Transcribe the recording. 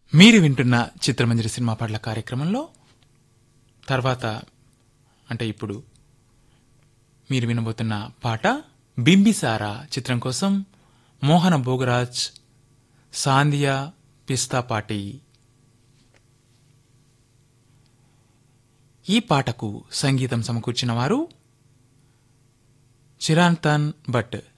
మీరు వింటున్న చిత్రమంజరి సినిమా పాటల కార్యక్రమంలో తర్వాత అంటే ఇప్పుడు మీరు వినబోతున్న పాట బింబిసారా చిత్రం కోసం మోహన భోగరాజ్, సాందియా పిస్తాపాటి. ఈ పాటకు సంగీతం సమకూర్చిన వారు చిరాంతన్ భట్.